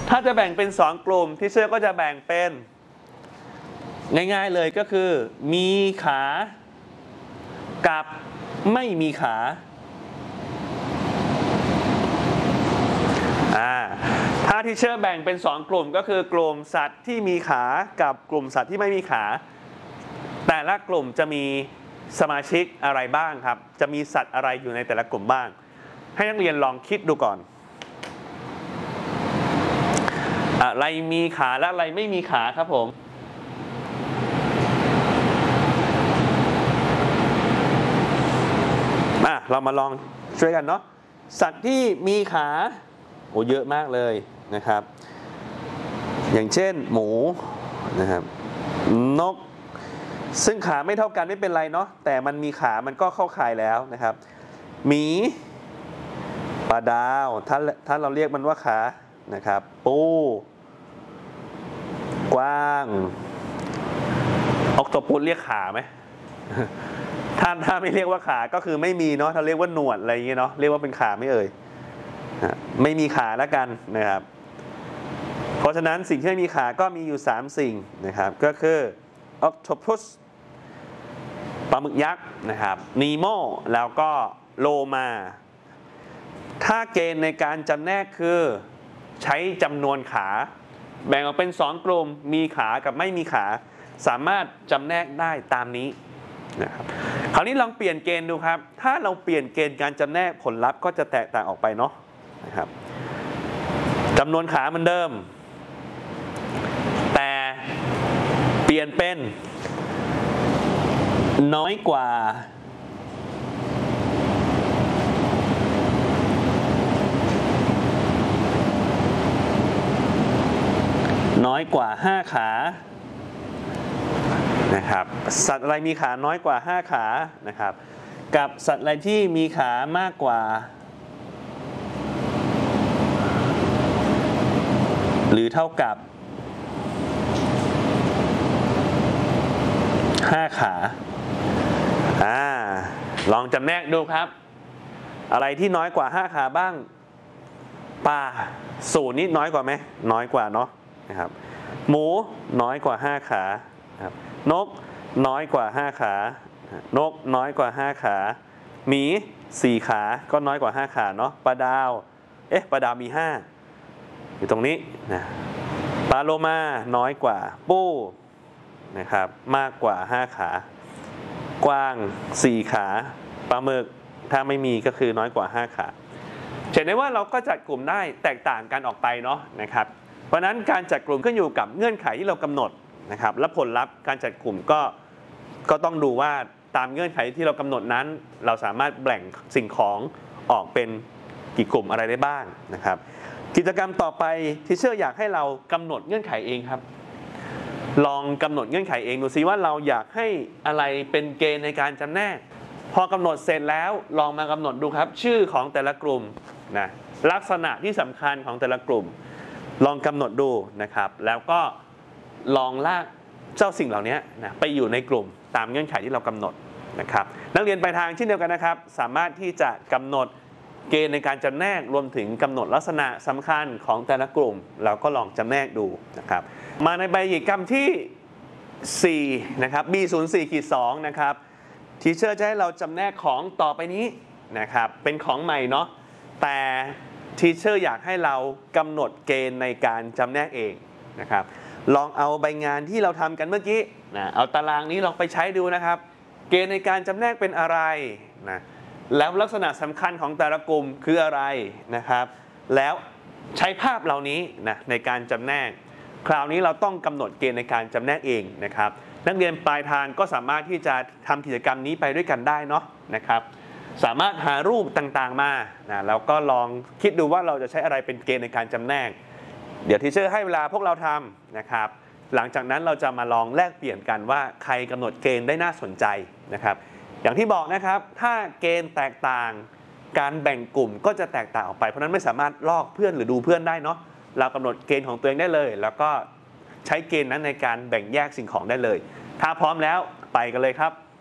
ถ้าจะแบ่งเป็น2กลุ่มที่เชื่อก็จะแบ่งเป็นง่ายๆเลยก็คือมีขากับไม่มีขาถ้าที่เชื่อแบ่งเป็น2กลุ่มก็คือกลุ่มสัตว์ที่มีขากับกลุ่มสัตว์ที่ไม่มีขาแต่ละกลุ่มจะมีสมาชิกอะไรบ้างครับจะมีสัตว์อะไรอยู่ในแต่ละกลุ่มบ้างให้นักเรียนลองคิดดูก่อนอะไรมีขาและอะไรไม่มีขาครับผมเรามาลองช่วยกันเนาะสัตว์ที่มีขาเยอะมากเลยนะครับอย่างเช่นหมูนะครับนกซึ่งขาไม่เท่ากันไม่เป็นไรเนาะแต่มันมีขามันก็เข้าข่ายแล้วนะครับหมีปลาดาวถ้าเราเรียกมันว่าขานะครับปูกว้างออกโตปัสเรียกขาไหมถ้าไม่เรียกว่าขาก็คือไม่มีเนาะถ้าเรียกว่าหนวดอะไรอย่างเงี้ยเนาะเรียกว่าเป็นขาไม่เอ่ยไม่มีขาแล้วกันนะครับเพราะฉะนั้นสิ่งที่ไม่มีขาก็มีอยู่3สิ่งนะครับก็คือ octopus ปลาหมึกยักษ์นะครับนีโมแล้วก็โลมาถ้าเกณฑ์ในการจำแนกคือใช้จำนวนขาแบ่งออกเป็น2กลุ่มมีขากับไม่มีขาสามารถจำแนกได้ตามนี้นะครับคราวนี้ลองเปลี่ยนเกณฑ์ดูครับถ้าเราเปลี่ยนเกณฑ์การจำแนกผลลัพธ์ก็จะแตกต่างออกไปเนาะนะครับจำนวนขาเหมือนเดิมแต่เปลี่ยนเป็นน้อยกว่า5ขานะครับสัตว์อะไรมีขาน้อยกว่า5ขานะครับกับสัตว์อะไรที่มีขามากกว่าหรือเท่ากับ5ขาลองจำแนกดูครับอะไรที่น้อยกว่า5ขาบ้างปลาสูนี่น้อยกว่าไหมน้อยกว่าเนาะนะครับหมูน้อยกว่า5ขาครับนกน้อยกว่า5ขานกน้อยกว่า5ขาหมี4ขาก็น้อยกว่า5ขาเนาะปลาดาวปลาดาวมี5อยู่ตรงนี้นะปลาโลมาน้อยกว่าปูนะครับมากกว่า5ขากวาง4ขาปลาหมึกถ้าไม่มีก็คือน้อยกว่า5ขาเห็นได้ว่าเราก็จัดกลุ่มได้แตกต่างกันออกไปเนาะนะครับเพราะนั้นการจัดกลุ่มขึ้นอยู่กับเงื่อนไขที่เรากำหนดนะครับและผลลัพธ์การจัดกลุ่มก็ต้องดูว่าตามเงื่อนไขที่เรากำหนดนั้นเราสามารถแบ่งสิ่งของออกเป็นกี่กลุ่มอะไรได้บ้างนะครับกิจกรรมต่อไปที่เชื่ออยากให้เรากำหนดเงื่อนไขเองครับลองกำหนดเงื่อนไขเองดูซิว่าเราอยากให้อะไรเป็นเกณฑ์ในการจำแนกพอกำหนดเสร็จแล้วลองมากำหนดดูครับชื่อของแต่ละกลุ่มนะลักษณะที่สำคัญของแต่ละกลุ่มลองกำหนดดูนะครับแล้วก็ลองลากเจ้าสิ่งเหล่านี้นะไปอยู่ในกลุ่มตามเงื่อนไขที่เรากำหนดนะครับนักเรียนปลายทางเช่นเดียวกันนะครับสามารถที่จะกำหนดเกณฑ์ในการจำแนกรวมถึงกำหนดลักษณะสำคัญของแต่ละกลุ่มเราก็ลองจำแนกดูนะครับมาในใบกิจกรรมที่4นะครับ B04-2 นะครับทีเชอร์จะให้เราจำแนกของต่อไปนี้นะครับเป็นของใหม่เนาะแต่ทีเชอร์อยากให้เรากำหนดเกณฑ์ในการจำแนกเองนะครับลองเอาใบงานที่เราทำกันเมื่อกี้นะเอาตารางนี้ลองไปใช้ดูนะครับเกณฑ์ในการจำแนกเป็นอะไรนะแล้วลักษณะสำคัญของแต่ละกลุ่มคืออะไรนะครับแล้วใช้ภาพเหล่านี้นะในการจำแนกคราวนี้เราต้องกำหนดเกณฑ์ในการจำแนกเองนะครับนักเรียนปลายทางก็สามารถที่จะทำกิจกรรมนี้ไปด้วยกันได้เนาะนะครับสามารถหารูปต่างๆมานะแล้วก็ลองคิดดูว่าเราจะใช้อะไรเป็นเกณฑ์ในการจำแนกเดี๋ยวทีเชอร์ให้เวลาพวกเราทำนะครับหลังจากนั้นเราจะมาลองแลกเปลี่ยนกันว่าใครกำหนดเกณฑ์ได้น่าสนใจนะครับอย่างที่บอกนะครับถ้าเกณฑ์แตกต่างการแบ่งกลุ่มก็จะแตกต่างออกไปเพราะนั้นไม่สามารถลอกเพื่อนหรือดูเพื่อนได้เนาะเรากำหนดเกณฑ์ของตัวเองได้เลยแล้วก็ใช้เกณฑ์นั้นในการแบ่งแยกสิ่งของได้เลยถ้าพร้อมแล้วไปกันเลยครับ